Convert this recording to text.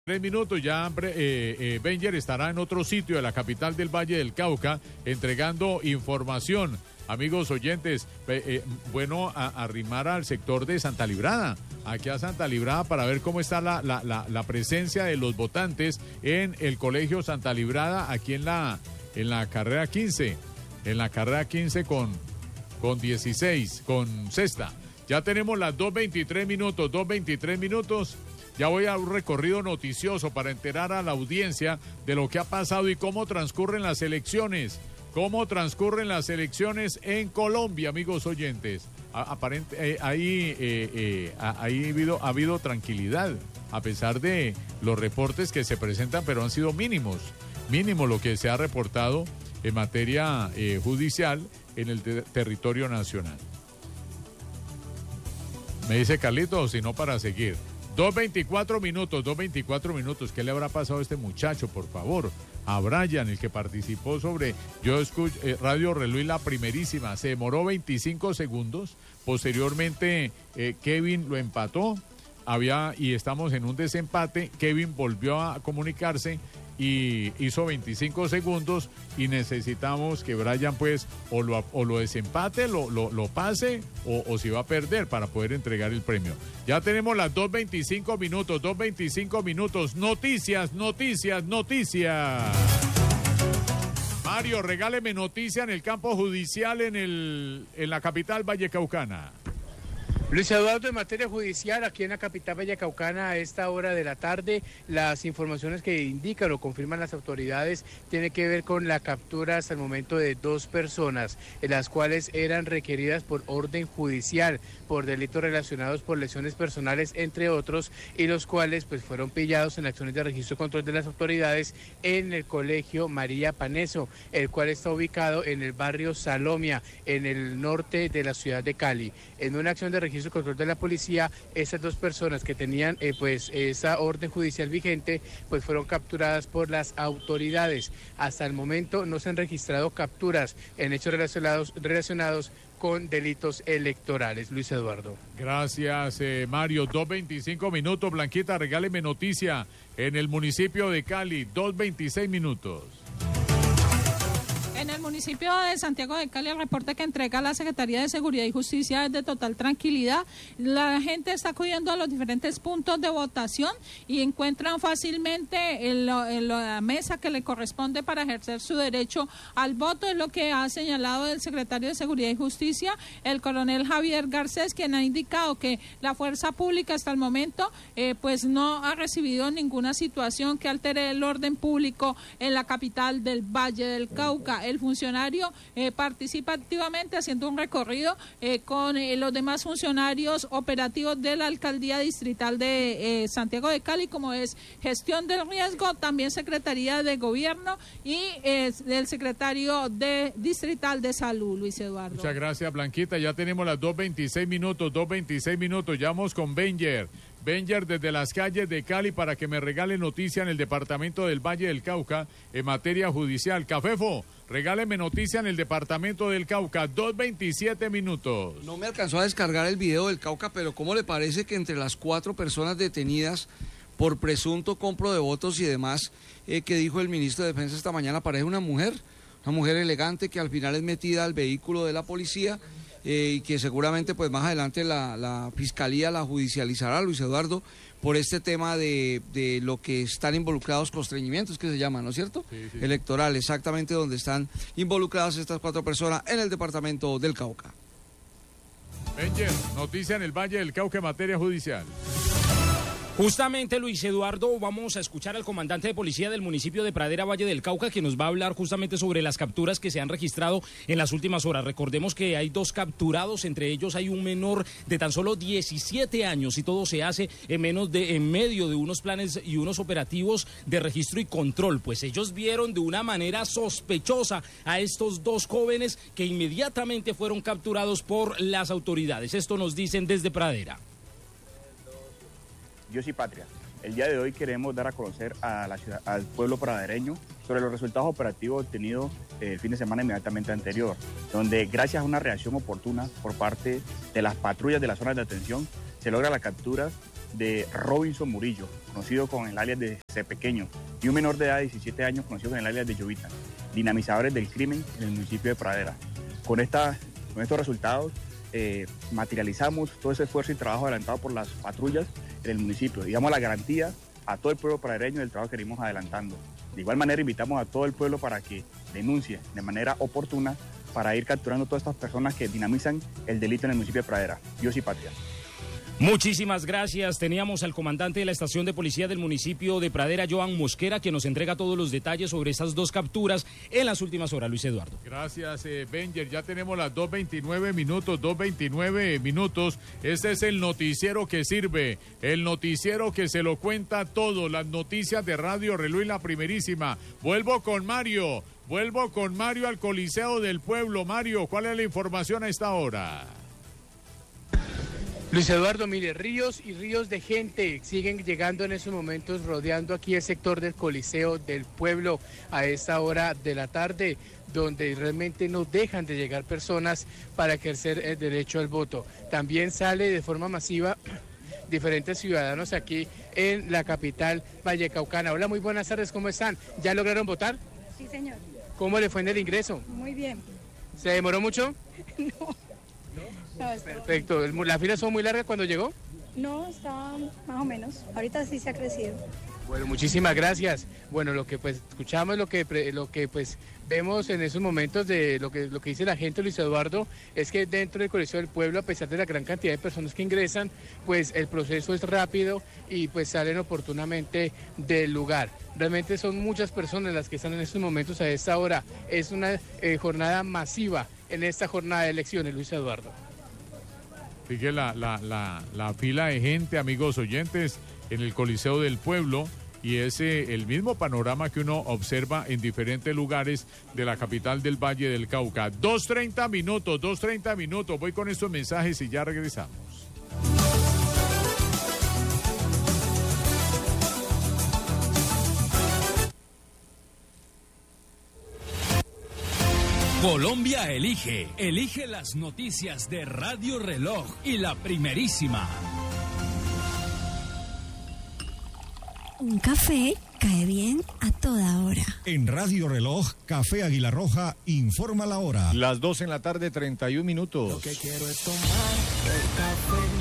3 minutos ya Benger estará en otro sitio de la capital del Valle del Cauca entregando información. Amigos oyentes, bueno arrimar al sector de Santa Librada, aquí a Santa Librada para ver cómo está la presencia de los votantes en el Colegio Santa Librada, aquí en la carrera 15, con 16, con sexta. Ya tenemos las 2:23 minutos. Ya voy a un recorrido noticioso para enterar a la audiencia de lo que ha pasado y cómo transcurren las elecciones. Cómo transcurren las elecciones en Colombia, amigos oyentes. Ahí ha habido tranquilidad, a pesar de los reportes que se presentan, pero han sido mínimos. Mínimo lo que se ha reportado en materia judicial en el territorio nacional. Me dice Carlito, o si no, para seguir. 2:24 minutos. ¿Qué le habrá pasado a este muchacho, por favor? A Brian, el que participó sobre Yo Escucho Radio Reloj, la primerísima. Se demoró 25 segundos. Posteriormente, Kevin lo empató. Y estamos en un desempate. Kevin volvió a comunicarse y hizo 25 segundos y necesitamos que Brian pues o lo desempate, lo pase o si va a perder para poder entregar el premio. Ya tenemos las 2:25 minutos. Noticias. Mario, regáleme noticia en el campo judicial en la capital vallecaucana. Luis Eduardo, en materia judicial, aquí en la capital vallecaucana, a esta hora de la tarde, las informaciones que indican o confirman las autoridades tienen que ver con la captura hasta el momento de 2 personas, las cuales eran requeridas por orden judicial, por delitos relacionados por lesiones personales, entre otros, y los cuales pues fueron pillados en acciones de registro y control de las autoridades en el colegio María Paneso, el cual está ubicado en el barrio Salomia, en el norte de la ciudad de Cali. En una acción de registro y control de la policía, esas 2 personas que tenían esa orden judicial vigente pues fueron capturadas por las autoridades. Hasta el momento no se han registrado capturas en hechos relacionados con delitos electorales. Luis Eduardo. Gracias, Mario. 2:25 minutos. Blanquita, regáleme noticia en el municipio de Cali. 2:26 minutos. En el municipio de Santiago de Cali, el reporte que entrega la Secretaría de Seguridad y Justicia es de total tranquilidad. La gente está acudiendo a los diferentes puntos de votación y encuentran fácilmente la mesa que le corresponde para ejercer su derecho al voto. Es lo que ha señalado el secretario de Seguridad y Justicia, el coronel Javier Garcés, quien ha indicado que la fuerza pública hasta el momento pues no ha recibido ninguna situación que altere el orden público en la capital del Valle del Cauca. El funcionario participa activamente haciendo un recorrido con los demás funcionarios operativos de la Alcaldía Distrital de Santiago de Cali, como es Gestión del Riesgo, también Secretaría de Gobierno y el secretario Distrital de Salud, Luis Eduardo. Muchas gracias, Blanquita. Ya tenemos las 2:26 minutos. Ya vamos con Benger desde las calles de Cali para que me regale noticia en el departamento del Valle del Cauca en materia judicial. Cafefo, regáleme noticia en el departamento del Cauca. 2:27 minutos. No me alcanzó a descargar el video del Cauca, pero ¿cómo le parece que entre las 4 personas detenidas por presunto compro de votos y demás que dijo el ministro de Defensa esta mañana aparece una mujer elegante que al final es metida al vehículo de la policía? Y que seguramente pues más adelante la fiscalía la judicializará, Luis Eduardo, por este tema de lo que están involucrados, constreñimientos que se llaman, ¿no es cierto? Sí. Electoral, exactamente donde están involucradas estas 4 personas en el departamento del Cauca. Benger, noticia en el Valle del Cauca en materia judicial. Justamente, Luis Eduardo, vamos a escuchar al comandante de policía del municipio de Pradera, Valle del Cauca, que nos va a hablar justamente sobre las capturas que se han registrado en las últimas horas. Recordemos que hay 2 capturados, entre ellos hay un menor de tan solo 17 años y todo se hace en medio de unos planes y unos operativos de registro y control. Pues ellos vieron de una manera sospechosa a estos 2 jóvenes que inmediatamente fueron capturados por las autoridades. Esto nos dicen desde Pradera. Dios y Patria. El día de hoy queremos dar a conocer a la ciudad, al pueblo pradereño sobre los resultados operativos obtenidos el fin de semana inmediatamente anterior, donde gracias a una reacción oportuna por parte de las patrullas de las zonas de atención se logra la captura de Robinson Murillo, conocido con el alias de C Pequeño, y un menor de edad de 17 años conocido con el alias de Llovita, dinamizadores del crimen en el municipio de Pradera. Con estos resultados materializamos todo ese esfuerzo y trabajo adelantado por las patrullas en el municipio y damos la garantía a todo el pueblo pradereño del trabajo que venimos adelantando. De igual manera invitamos a todo el pueblo para que denuncie de manera oportuna para ir capturando todas estas personas que dinamizan el delito en el municipio de Pradera. Dios y patria. Muchísimas gracias. Teníamos al comandante de la estación de policía del municipio de Pradera, Joan Mosquera, que nos entrega todos los detalles sobre estas dos capturas en las últimas horas, Luis Eduardo. Gracias, Benjer. Ya tenemos las 2:29 minutos. Este es el noticiero que sirve, el noticiero que se lo cuenta todo, las noticias de Radio Reloj, la primerísima. Vuelvo con Mario al Coliseo del Pueblo. Mario, ¿cuál es la información a esta hora? Luis Eduardo, mire, ríos y ríos de gente siguen llegando en estos momentos, rodeando aquí el sector del Coliseo del Pueblo a esta hora de la tarde, donde realmente no dejan de llegar personas para ejercer el derecho al voto. También sale de forma masiva diferentes ciudadanos aquí en la capital vallecaucana. Hola, muy buenas tardes, ¿cómo están? ¿Ya lograron votar? Sí, señor. ¿Cómo le fue en el ingreso? Muy bien. ¿Se demoró mucho? No. Perfecto. ¿La fila son muy larga cuando llegó? No, está más o menos. Ahorita sí se ha crecido. Bueno, muchísimas gracias. Bueno, lo que pues escuchamos, lo que pues vemos en esos momentos de lo que dice la gente, Luis Eduardo, es que dentro del Coliseo del Pueblo, a pesar de la gran cantidad de personas que ingresan, pues el proceso es rápido y pues salen oportunamente del lugar. Realmente son muchas personas las que están en estos momentos a esta hora. Es una jornada masiva en esta jornada de elecciones, Luis Eduardo. Sigue la fila de gente, amigos oyentes, en el Coliseo del Pueblo, y es el mismo panorama que uno observa en diferentes lugares de la capital del Valle del Cauca. 2:30 minutos. Voy con estos mensajes y ya regresamos. Colombia elige las noticias de Radio Reloj y la primerísima. Un café cae bien a toda hora. En Radio Reloj, Café Águila Roja informa la hora. Las 2 en la tarde, 31 minutos. Lo que quiero es tomar el café.